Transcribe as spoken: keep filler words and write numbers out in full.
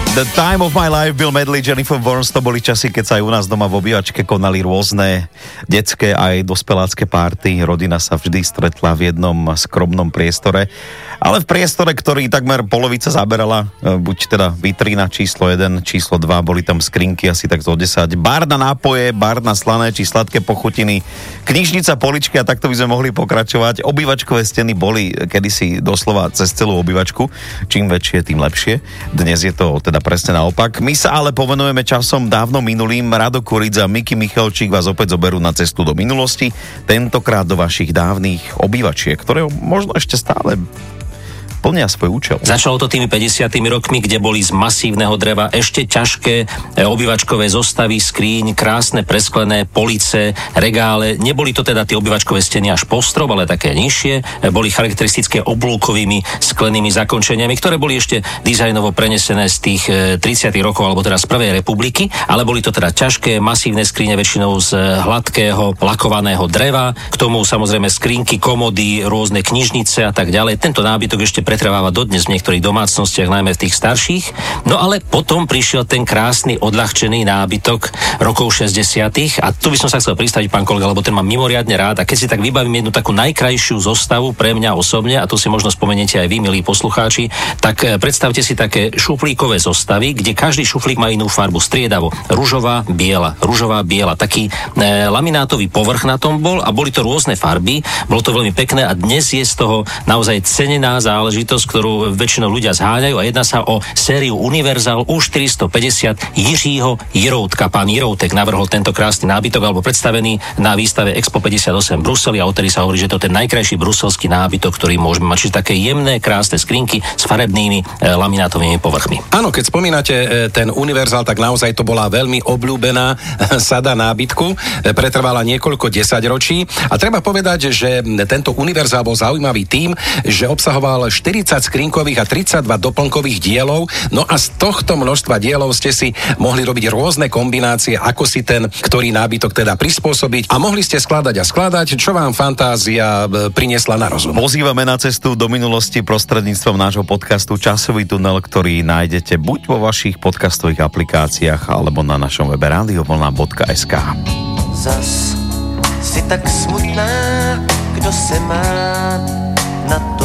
The Time of My Life, Bill Medley, Jennifer Warnes, to boli časy, keď sa aj u nás doma v obývačke konali rôzne detské aj dospelácké párty. Rodina sa vždy stretla v jednom skromnom priestore, ale v priestore, ktorý takmer polovica zaberala, buď teda vitrína číslo jeden, číslo dva, boli tam skrinky asi tak zo desať, bar na nápoje, bar na slané či sladké pochutiny, knižnica, poličky a takto by sme mohli pokračovať. Obývačkové steny boli kedysi doslova cez celú obývačku, čím väčšie, tým lepšie. Dnes je to teda presne naopak. My sa ale povenujeme časom dávno minulým. Rado Kuridza a Miky Michalčík vás opäť zoberú na cestu do minulosti, tentokrát do vašich dávnych obývačiek, ktoré možno ešte stále plnia svoj účel. Začalo to tými päťdesiatymi rokmi, kde boli z masívneho dreva ešte ťažké obývačkové zostavy, skríň, krásne presklené police, regále. Neboli to teda tie obývačkové steny až po strop, ale také nižšie. Boli charakteristické oblúkovými sklenými zakončeniami, ktoré boli ešte dizajnovo prenesené z tých tridsiatych rokov, alebo teda z Prvej republiky, ale boli to teda ťažké, masívne skrine väčšinou z hladkého, lakovaného dreva. K tomu samozrejme skrinky, komody, rôzne knižnice a tak ďalej. Tento nábytok ešte pretrváva dodnes v niektorých domácnostiach, najmä v tých starších. No ale potom prišiel ten krásny odľahčený nábytok rokov šesťdesiatych a tu by som sa chcel pristaviť, pán kolega, lebo ten mám mimoriadne rád a keď si tak vybavím jednu takú najkrajšiu zostavu pre mňa osobne, a tu si možno spomeniete aj vy, milí poslucháči, tak predstavte si také šuflíkové zostavy, kde každý šuflík má inú farbu, striedavo, ružová, biela, ružová, biela, taký e, laminátový povrch na tom bol a boli to rôzne farby, bolo to veľmi pekné a dnes je z toho naozaj cenená záležitosť, ktorú väčšinou ľudia zháňajú a jedná sa o sériu Univerzál U štyristopäťdesiat Jiřího Jiroutka. Pán Jiroutek navrhol tento krásny nábytok alebo predstavený na výstave Expo päťdesiatosem v Bruseli a odtedy sa hovorí, že to je ten najkrajší bruselský nábytok, ktorý môžeme mať. Čiže také jemné, krásne skrinky s farebnými e, laminátovými povrchmi. Áno, keď spomínate e, ten Univerzál, tak naozaj to bola veľmi obľúbená e, sada nábytku. E, pretrvala niekoľko desaťročí a treba povedať, že tento Univerzál bol zaujímavý tým, že obsahoval štyridsať skrinkových a tridsaťdva doplnkových dielov. No a z tohto množstva dielov ste si mohli robiť rôzne kombinácie, ako si ten, ktorý nábytok teda prispôsobiť a mohli ste skladať a skladať, čo vám fantázia priniesla na rozum. Pozývame na cestu do minulosti prostredníctvom nášho podcastu Časový tunel, ktorý nájdete buď vo vašich podcastových aplikáciách alebo na našom webe radiovlna bodka es ká. Zas si tak smutná, kdo se má na